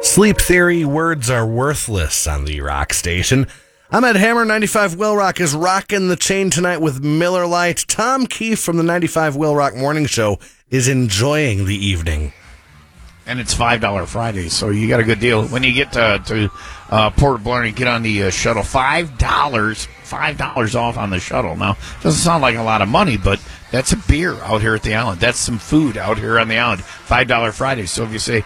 Sleep Theory, Words Are Worthless on the Rock Station. I'm at Hammer. 95 Will Rock is rocking the chain tonight with Miller Lite. Tom Keefe from the 95 Will Rock Morning Show is enjoying the evening. And it's $5 Friday, so you got a good deal. When you get to Port Blair and get on the shuttle, $5 off on the shuttle. Now, doesn't sound like a lot of money, but that's a beer out here at the island. That's some food out here on the island. $5 Friday. So if you say,